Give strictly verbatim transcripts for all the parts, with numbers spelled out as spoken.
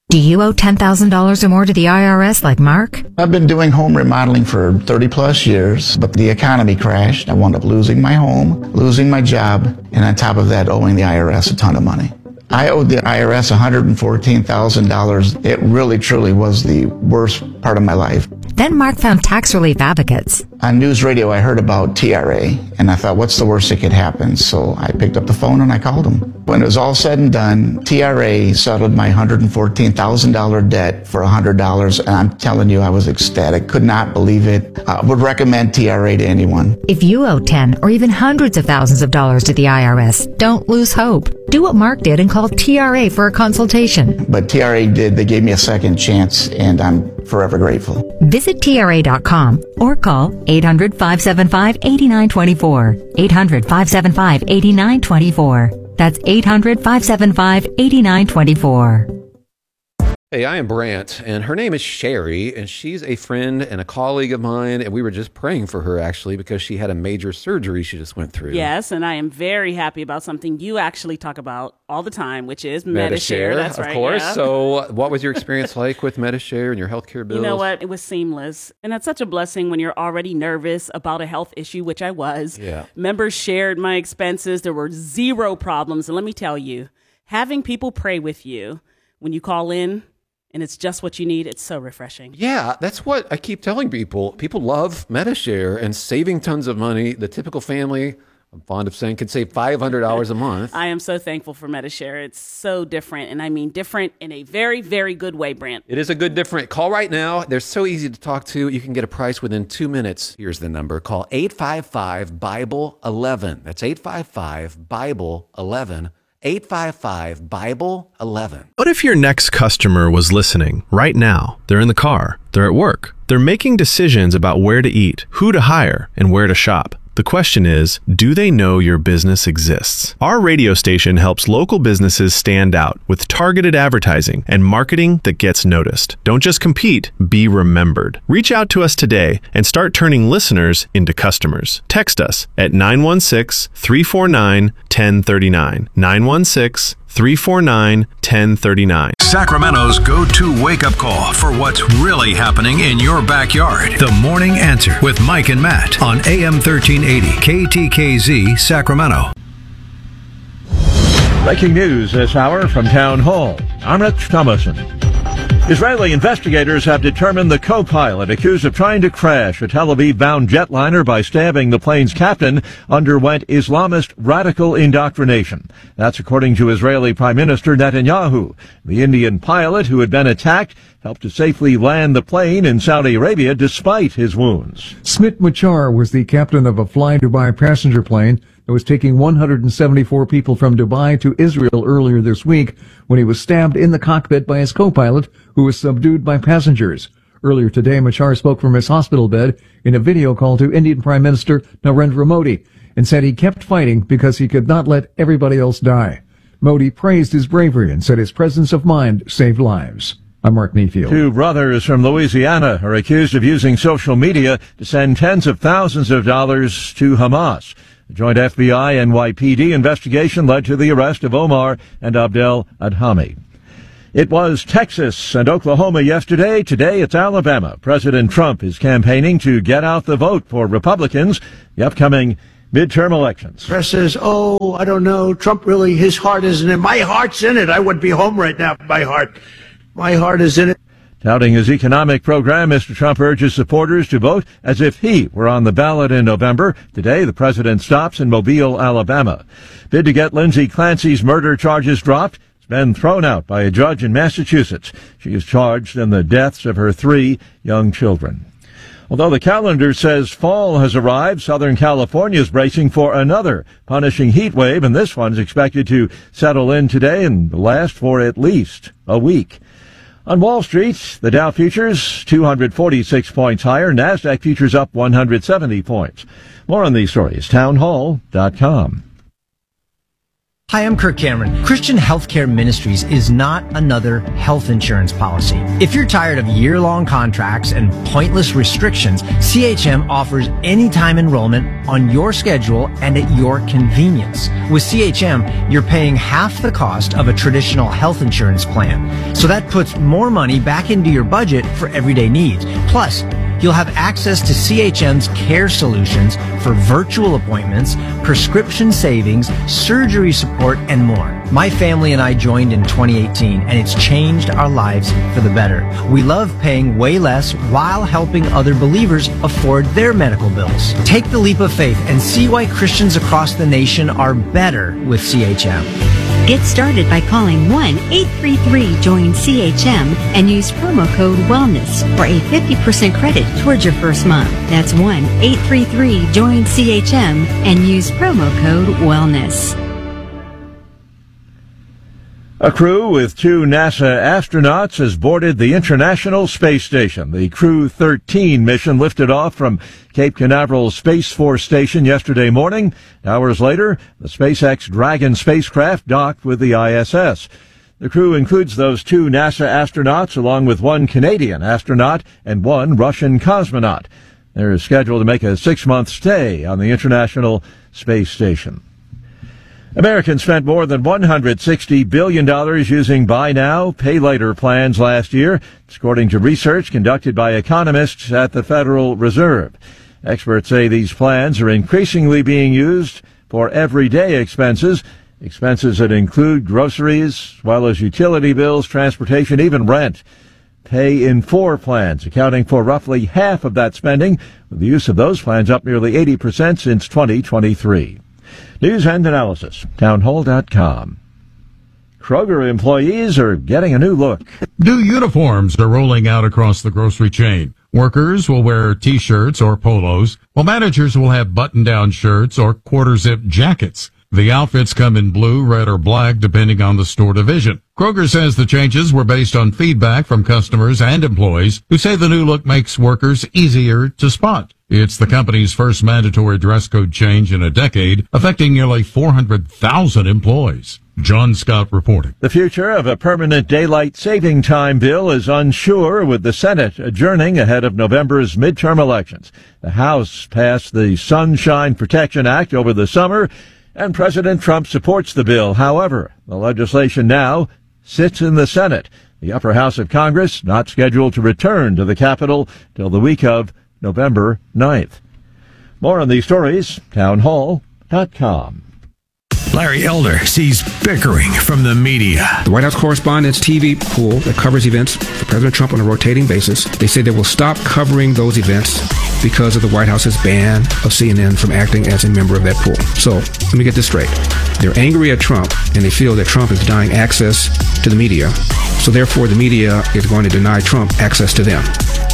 Do you owe ten thousand dollars or more to the I R S like Mark? I've been doing home remodeling for thirty plus years, but the economy crashed. I wound up losing my home, losing my job, and on top of that, owing the I R S a ton of money. I owed the I R S one hundred fourteen thousand dollars. It really, truly was the worst part of my life. Then Mark found tax relief advocates. On news radio, I heard about T R A, and I thought, what's the worst that could happen? So I picked up the phone and I called them. When it was all said and done, T R A settled my one hundred fourteen thousand dollars debt for one hundred dollars, and I'm telling you, I was ecstatic. Could not believe it. I would recommend T R A to anyone. If you owe ten or even hundreds of thousands of dollars to the I R S, don't lose hope. Do what Mark did and call T R A for a consultation. But T R A did. They gave me a second chance, and I'm forever grateful. Visit T R A dot com or call eight hundred, five seven five, eight nine two four. eight hundred, five seven five, eight nine two four. That's eight hundred, five seven five, eight nine two four. Hey, I am Brant, and her name is Sherry, and she's a friend and a colleague of mine, and we were just praying for her, actually, because she had a major surgery she just went through. Yes, and I am very happy about something you actually talk about all the time, which is Medi-Share. Medi-Share. That's of right, course. yeah. So what was your experience like with Medi-Share and your healthcare bills? You know what? It was seamless, and that's such a blessing when you're already nervous about a health issue, which I was. Yeah. Members shared my expenses. There were zero problems, and let me tell you, having people pray with you when you call in, and it's just what you need, it's so refreshing. Yeah, that's what I keep telling people. People love Medi-Share and saving tons of money. The typical family, I'm fond of saying, could save five hundred dollars a month. I am so thankful for Medi-Share. It's so different, and I mean different in a very, very good way, Brant. It is a good different. Call right now. They're so easy to talk to. You can get a price within two minutes. Here's the number. Call eight five five, Bible eleven. That's eight five five, Bible eleven. eight five five, Bible eleven. What if your next customer was listening right now? They're in the car, they're at work, they're making decisions about where to eat, who to hire, and where to shop. The question is, do they know your business exists? Our radio station helps local businesses stand out with targeted advertising and marketing that gets noticed. Don't just compete, be remembered. Reach out to us today and start turning listeners into customers. Text us at nine one six, three four nine, one zero three nine. nine one six, three four nine, one zero three nine. Sacramento's go-to wake-up call for what's really happening in your backyard. The Morning Answer with Mike and Matt on A M thirteen eighty K T K Z Sacramento. Breaking news this hour from Town Hall. I'm Rich Thomason. Israeli investigators have determined the co-pilot accused of trying to crash a Tel Aviv-bound jetliner by stabbing the plane's captain underwent Islamist radical indoctrination. That's according to Israeli Prime Minister Netanyahu. The Indian pilot who had been attacked helped to safely land the plane in Saudi Arabia despite his wounds. Smit Machar was the captain of a Fly Dubai passenger plane that was taking one hundred seventy-four people from Dubai to Israel earlier this week when he was stabbed in the cockpit by his co-pilot, who was subdued by passengers. Earlier today, Machar spoke from his hospital bed in a video call to Indian Prime Minister Narendra Modi and said he kept fighting because he could not let everybody else die. Modi praised his bravery and said his presence of mind saved lives. I'm Mark Mayfield. Two brothers from Louisiana are accused of using social media to send tens of thousands of dollars to Hamas. The joint F B I N Y P D investigation led to the arrest of Omar and Abdel Adhami. It was Texas and Oklahoma yesterday. Today it's Alabama. President Trump is campaigning to get out the vote for Republicans, the upcoming midterm elections. Press says, oh, I don't know. Trump really, his heart isn't in it. My heart's in it. I would be home right now. My heart. My heart is in it. Touting his economic program, Mister Trump urges supporters to vote as if he were on the ballot in November. Today, the president stops in Mobile, Alabama. Bid to get Lindsay Clancy's murder charges dropped has been thrown out by a judge in Massachusetts. She is charged in the deaths of her three young children. Although the calendar says fall has arrived, Southern California is bracing for another punishing heat wave, and this one's expected to settle in today and last for at least a week. On Wall Street, the Dow futures two hundred forty-six points higher, NASDAQ futures up one hundred seventy points. More on these stories, town hall dot com. Hi, I'm Kirk Cameron. Christian Healthcare Ministries is not another health insurance policy. If you're tired of year-long contracts and pointless restrictions, C H M offers anytime enrollment on your schedule and at your convenience. With C H M, you're paying half the cost of a traditional health insurance plan. So that puts more money back into your budget for everyday needs. Plus, you'll have access to C H M's care solutions for virtual appointments, prescription savings, surgery support, and more. My family and I joined in twenty eighteen, and it's changed our lives for the better. We love paying way less while helping other believers afford their medical bills. Take the leap of faith and see why Christians across the nation are better with C H M. Get started by calling one eight three three join C H M and use promo code WELLNESS for a fifty percent credit towards your first month. That's one eight three three join C H M and use promo code WELLNESS. A crew with two NASA astronauts has boarded the International Space Station. The Crew thirteen mission lifted off from Cape Canaveral Space Force Station yesterday morning. Hours later, the SpaceX Dragon spacecraft docked with the I S S. The crew includes those two NASA astronauts along with one Canadian astronaut and one Russian cosmonaut. They're scheduled to make a six-month stay on the International Space Station. Americans spent more than one hundred sixty billion dollars using buy now, pay later plans last year, according to research conducted by economists at the Federal Reserve. Experts say these plans are increasingly being used for everyday expenses, expenses that include groceries, as well as utility bills, transportation, even rent. Pay in four plans, accounting for roughly half of that spending, with the use of those plans up nearly eighty percent since twenty twenty-three. News and analysis, townhall dot com. Kroger employees are getting a new look. New uniforms are rolling out across the grocery chain. Workers will wear T-shirts or polos, while managers will have button-down shirts or quarter-zip jackets. The outfits come in blue, red, or black, depending on the store division. Kroger says the changes were based on feedback from customers and employees who say the new look makes workers easier to spot. It's the company's first mandatory dress code change in a decade, affecting nearly four hundred thousand employees. John Scott reporting. The future of a permanent daylight saving time bill is unsure, with the Senate adjourning ahead of November's midterm elections. The House passed the Sunshine Protection Act over the summer, and President Trump supports the bill. However, the legislation now sits in the Senate. The upper house of Congress not scheduled to return to the Capitol till the week of November ninth. More on these stories, townhall dot com. Larry Elder sees bickering from the media. The White House Correspondents' T V pool that covers events for President Trump on a rotating basis, they say they will stop covering those events because of the White House's ban of C N N from acting as a member of that pool. So let me get this straight. They're angry at Trump, and they feel that Trump is denying access to the media. So therefore, the media is going to deny Trump access to them.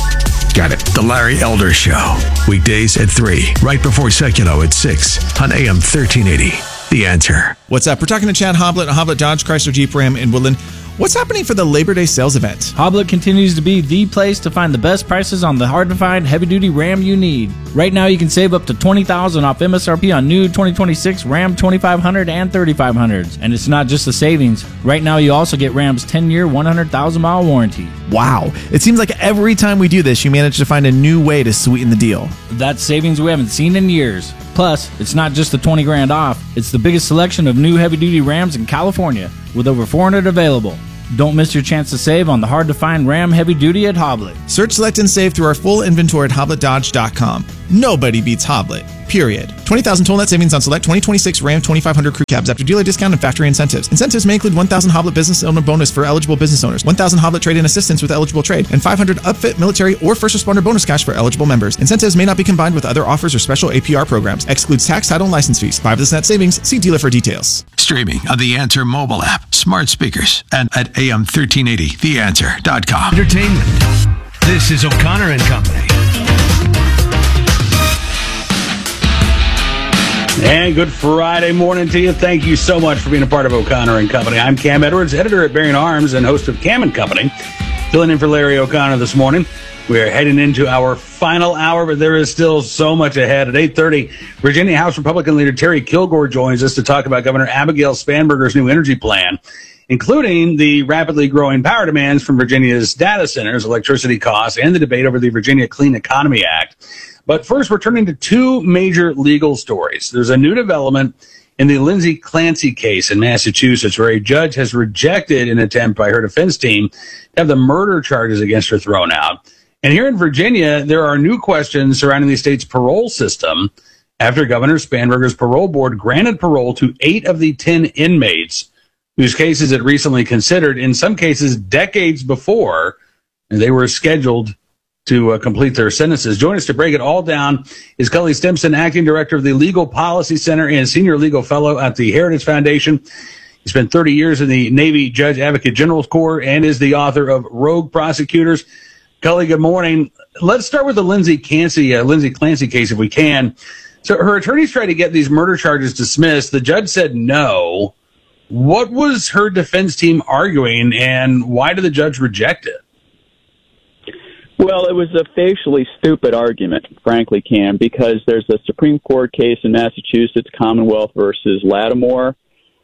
Got it. The Larry Elder Show. Weekdays at three, right before Seculo at six on A M thirteen eighty. The Answer. What's up? We're talking to Chad Hoblet, Hoblet Dodge Chrysler Jeep Ram in Woodland. What's happening for the Labor Day sales event? Hoblet continues to be the place to find the best prices on the hard-to-find heavy-duty Ram you need. Right now, you can save up to twenty thousand dollars off M S R P on new twenty twenty-six Ram twenty-five hundred and thirty-five hundreds. And it's not just the savings. Right now, you also get Ram's ten-year, one hundred thousand mile warranty. Wow. It seems like every time we do this, you manage to find a new way to sweeten the deal. That's savings we haven't seen in years. Plus, it's not just the twenty grand off. It's the biggest selection of new heavy-duty Rams in California, with over four hundred available. Don't miss your chance to save on the hard-to-find Ram Heavy Duty at Hoblet. Search, select, and save through our full inventory at hoblet dodge dot com. Nobody beats Hoblet. Period. twenty thousand total net savings on select twenty twenty-six Ram twenty-five hundred crew cabs after dealer discount and factory incentives. Incentives may include one thousand Hoblet business owner bonus for eligible business owners, one thousand Hoblet trade-in assistance with eligible trade, and five hundred upfit, military, or first responder bonus cash for eligible members. Incentives may not be combined with other offers or special A P R programs. Excludes tax, title, and license fees. Buy with this net savings. See dealer for details. Streaming on the Answer mobile app, smart speakers, and at A M thirteen eighty, the answer dot com. Entertainment. This is O'Connor and Company. And good Friday morning to you. Thank you so much for being a part of O'Connor and Company. I'm Cam Edwards, editor at Bearing Arms and host of Cam and Company. Filling in for Larry O'Connor this morning. We are heading into our final hour, but there is still so much ahead. At eight thirty, Virginia House Republican leader Terry Kilgore joins us to talk about Governor Abigail Spanberger's new energy plan, including the rapidly growing power demands from Virginia's data centers, electricity costs, and the debate over the Virginia Clean Economy Act. But first, we're turning to two major legal stories. There's a new development in the Lindsay Clancy case in Massachusetts, where a judge has rejected an attempt by her defense team to have the murder charges against her thrown out. And here in Virginia, there are new questions surrounding the state's parole system after Governor Spanberger's parole board granted parole to eight of the ten inmates whose cases it recently considered, in some cases decades before they were scheduled to uh, complete their sentences. Join us to break it all down is Cully Stimson, acting director of the Legal Policy Center and senior legal fellow at the Heritage Foundation. He spent thirty years in the Navy Judge Advocate General's Corps and is the author of Rogue Prosecutors. Cully, good morning. Let's start with the Lindsay Clancy, uh, Lindsay Clancy case, if we can. So her attorneys tried to get these murder charges dismissed. The judge said no. What was her defense team arguing, and why did the judge reject it? Well, it was a facially stupid argument, frankly, Cam, because there's a Supreme Court case in Massachusetts, Commonwealth versus Lattimore,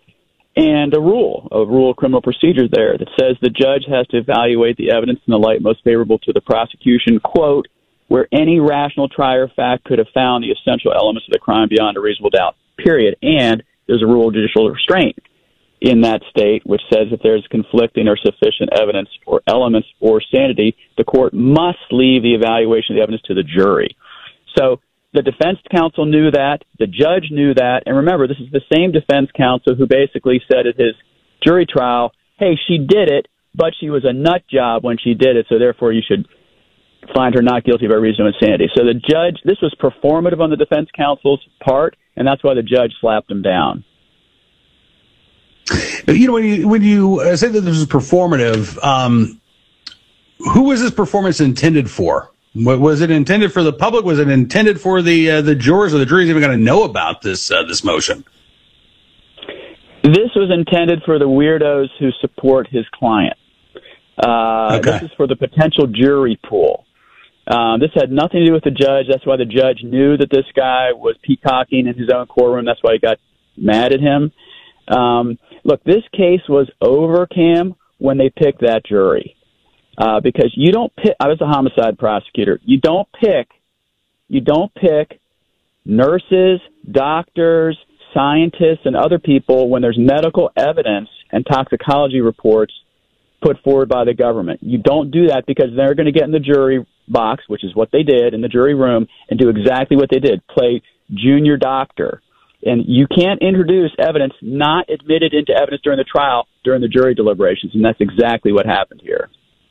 and a rule, a rule of criminal procedure there that says the judge has to evaluate the evidence in the light most favorable to the prosecution, quote, where any rational trier of fact could have found the essential elements of the crime beyond a reasonable doubt, period. And there's a rule of judicial restraint in that state, which says if there's conflicting or sufficient evidence or elements or sanity, the court must leave the evaluation of the evidence to the jury. So the defense counsel knew that, the judge knew that, and remember, this is the same defense counsel who basically said at his jury trial, hey, she did it, but she was a nut job when she did it, so therefore you should find her not guilty by reason of insanity. So the judge, this was performative on the defense counsel's part, and that's why the judge slapped him down. You know, when you when you say that this is performative, um, who was this performance intended for? Was it intended for the public? Was it intended for the uh, the jurors, or the jury's even going to know about this uh, this motion? This was intended for the weirdos who support his client. Uh, okay. This is for the potential jury pool. Uh, this had nothing to do with the judge. That's why the judge knew that this guy was peacocking in his own courtroom. That's why he got mad at him. Um, look, this case was over, Cam, when they picked that jury. Uh, because you don't pick, I was a homicide prosecutor. You don't pick, you don't pick nurses, doctors, scientists, and other people when there's medical evidence and toxicology reports put forward by the government. You don't do that because they're going to get in the jury box, which is what they did in the jury room, and do exactly what they did, play junior doctor. And you can't introduce evidence not admitted into evidence during the trial, during the jury deliberations, and that's exactly what happened here.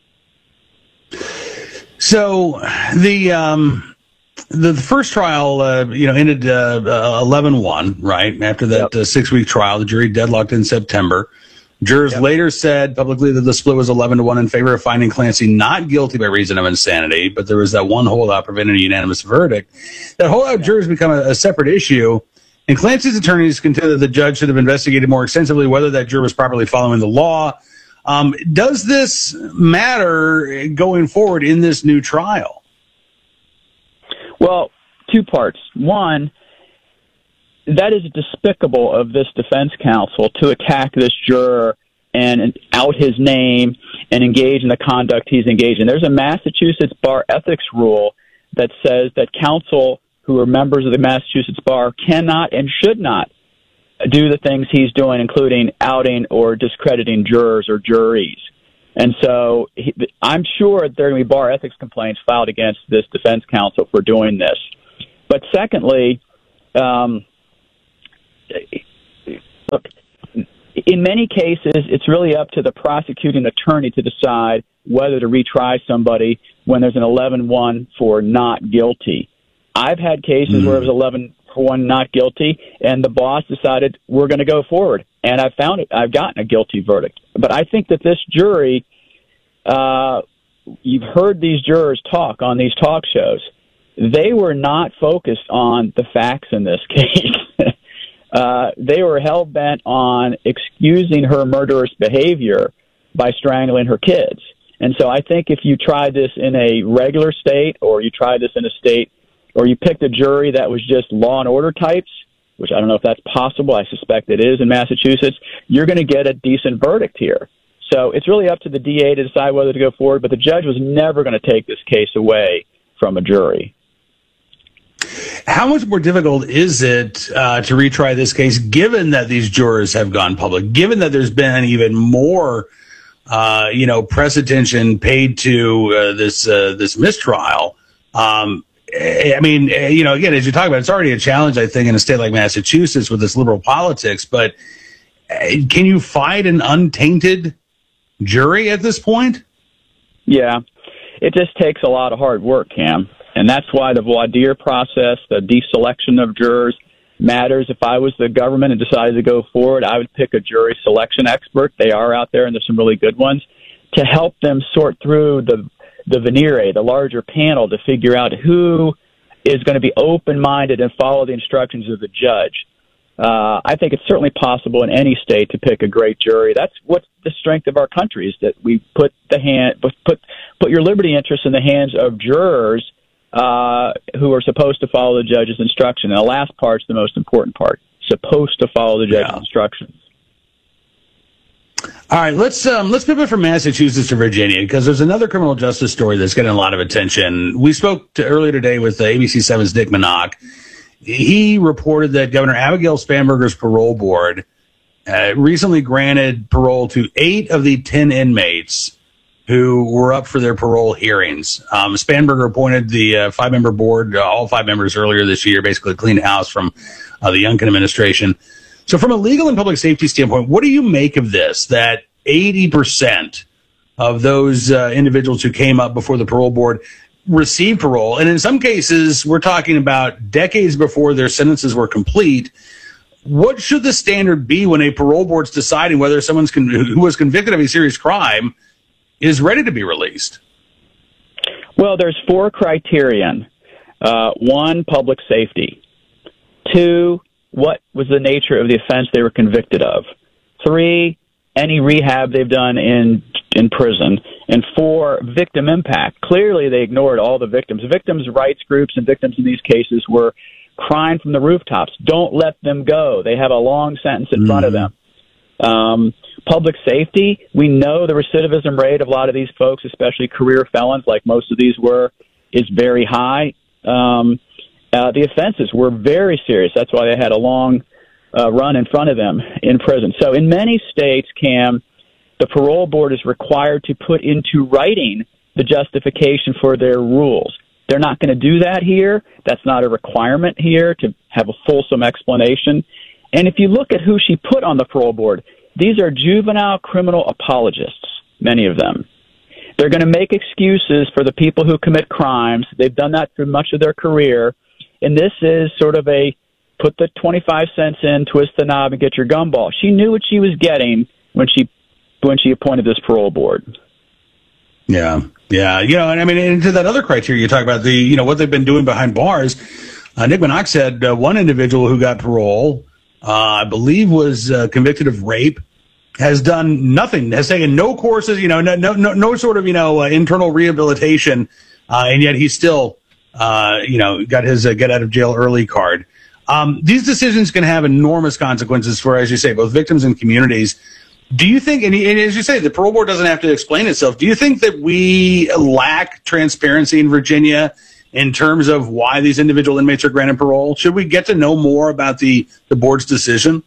So the um, the, the first trial, uh, you know, ended eleven one, uh, right? After that yep. uh, six-week trial, the jury deadlocked in September. Jurors yep. later said publicly that the split was eleven to one in favor of finding Clancy not guilty by reason of insanity, but there was that one holdout preventing a unanimous verdict. That holdout jurors become a, a separate issue, and Clancy's attorneys contend that the judge should have investigated more extensively whether that juror was properly following the law. Um, does this matter going forward in this new trial? Well, two parts. One, that is despicable of this defense counsel to attack this juror and out his name and engage in the conduct he's engaged in. There's a Massachusetts bar ethics rule that says that counsel who are members of the Massachusetts bar cannot and should not do the things he's doing, including outing or discrediting jurors or juries. And so he, I'm sure there are going to be bar ethics complaints filed against this defense counsel for doing this. But secondly, um, look, in many cases, it's really up to the prosecuting attorney to decide whether to retry somebody when there's an eleven one for not guilty. I've had cases mm-hmm. where it was eleven for one not guilty, and the boss decided we're going to go forward. And I've found it. I've gotten a guilty verdict. But I think that this jury, uh, you've heard these jurors talk on these talk shows. They were not focused on the facts in this case. uh, they were hell-bent on excusing her murderous behavior by strangling her kids. And so I think if you tried this in a regular state, or you tried this in a state, or you picked a jury that was just law and order types, which I don't know if that's possible, I suspect it is in Massachusetts, you're going to get a decent verdict here. So it's really up to the D A to decide whether to go forward, but the judge was never going to take this case away from a jury. How much more difficult is it uh, to retry this case, given that these jurors have gone public, given that there's been even more, uh, you know, press attention paid to uh, this uh, this mistrial? Um, I mean, you know, again, as you talk about, it's already a challenge, I think, in a state like Massachusetts with this liberal politics. But can you fight an untainted jury at this point? Yeah, it just takes a lot of hard work, Cam. And that's why the voir dire process, the deselection of jurors, matters. If I was the government and decided to go forward, I would pick a jury selection expert. They are out there, and there's some really good ones, to help them sort through the the venire, the larger panel, to figure out who is going to be open-minded and follow the instructions of the judge. Uh, I think it's certainly possible in any state to pick a great jury. That's what the strength of our country is, that we put the hand put put your liberty interests in the hands of jurors uh, who are supposed to follow the judge's instruction. And the last part's the most important part: supposed to follow the judge's yeah. instructions. All right, let's um, let's pivot from Massachusetts to Virginia, because there's another criminal justice story that's getting a lot of attention. We spoke to, earlier today with uh, A B C seven's Dick Minock. He reported that Governor Abigail Spanberger's parole board uh, recently granted parole to eight of the ten inmates who were up for their parole hearings. Um, Spanberger appointed the uh, five-member board, uh, all five members earlier this year, basically cleaned house from uh, the Youngkin administration. So from a legal and public safety standpoint, what do you make of this, that eighty percent of those uh, individuals who came up before the parole board received parole? And in some cases, we're talking about decades before their sentences were complete. What should the standard be when a parole board's deciding whether someone's con- who was convicted of a serious crime is ready to be released? Well, there's four criterion. Uh, one, public safety. Two, what was the nature of the offense they were convicted of? Three, any rehab they've done in in prison. And four, victim impact. Clearly, they ignored all the victims. Victims' rights groups and victims in these cases were crying from the rooftops, don't let them go. They have a long sentence in mm. front of them. Um, public safety, we know the recidivism rate of a lot of these folks, especially career felons, like most of these were, is very high. Um, uh, the offenses were very serious. That's why they had a long uh, run in front of them in prison. So in many states, Cam, the parole board is required to put into writing the justification for their rules. They're not going to do that here. That's not a requirement here to have a fulsome explanation. And if you look at who she put on the parole board, these are juvenile criminal apologists, many of them. They're going to make excuses for the people who commit crimes. They've done that through much of their career. And this is sort of a put the twenty-five cents in, twist the knob, and get your gumball. She knew what she was getting when she when she appointed this parole board. Yeah, yeah. You know, and I mean, into that other criteria you talk about, the, you know, what they've been doing behind bars. Uh, Nick Minock said uh, one individual who got parole, uh, I believe was uh, convicted of rape, has done nothing, has taken no courses, you know, no, no, no, no sort of, you know, uh, internal rehabilitation. Uh, and yet he's still, uh, you know, got his uh, get out of jail early card. Um, these decisions can have enormous consequences for, as you say, both victims and communities. Do you think, and, and as you say, the parole board doesn't have to explain itself. Do you think that we lack transparency in Virginia in terms of why these individual inmates are granted parole? Should we get to know more about the, the board's decision?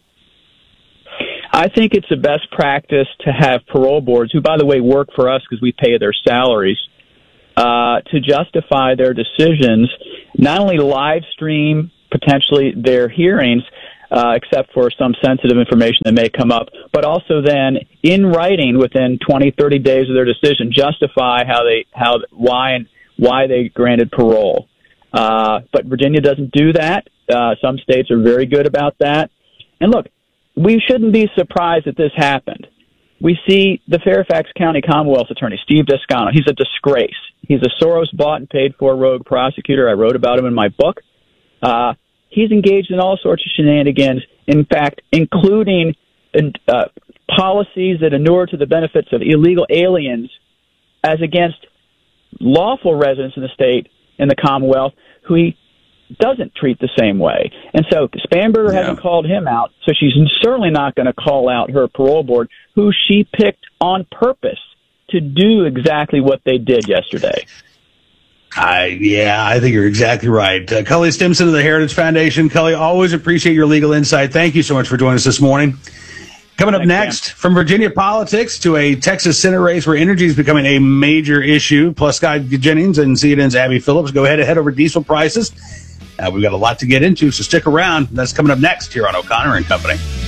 I think it's the best practice to have parole boards, who, by the way, work for us because we pay their salaries, uh, to justify their decisions, not only live stream potentially their hearings, Uh, except for some sensitive information that may come up, but also then in writing within twenty, thirty days of their decision, justify how they, how, why and why they granted parole. Uh, but Virginia doesn't do that. Uh, some states are very good about that. And look, we shouldn't be surprised that this happened. We see the Fairfax County Commonwealth's attorney, Steve Descano. He's a disgrace. He's a Soros bought and paid for rogue prosecutor. I wrote about him in my book. Uh, He's engaged in all sorts of shenanigans, in fact, including uh, policies that inure to the benefits of illegal aliens as against lawful residents in the state in the Commonwealth who he doesn't treat the same way. And so Spanberger Yeah. hasn't called him out, so she's certainly not going to call out her parole board, who she picked on purpose to do exactly what they did yesterday. I, yeah, I think you're exactly right. Uh, Cully Stimson of the Heritage Foundation. Cully, always appreciate your legal insight. Thank you so much for joining us this morning. Coming up Thanks, next, Sam. from Virginia politics to a Texas Senate race where energy is becoming a major issue. Plus, Scott Jennings and C N N's Abby Phillips go head to head over diesel prices. Uh, we've got a lot to get into, so stick around. That's coming up next here on O'Connor and Company.